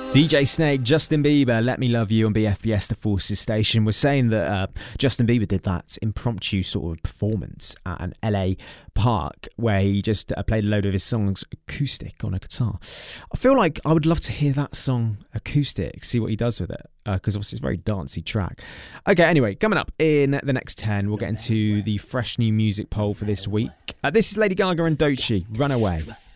DJ Snake, Justin Bieber, Let Me Love You on BFBS, the Forces station, was saying that Justin Bieber did that impromptu sort of performance at an LA park where he just played a load of his songs acoustic on a guitar. I feel like I would love to hear that song acoustic, see what he does with it, because obviously it's a very dancey track. Okay, anyway, coming up in the next 10, we'll get into the fresh new music poll for this week. This is Lady Gaga and Doechii, Runaway.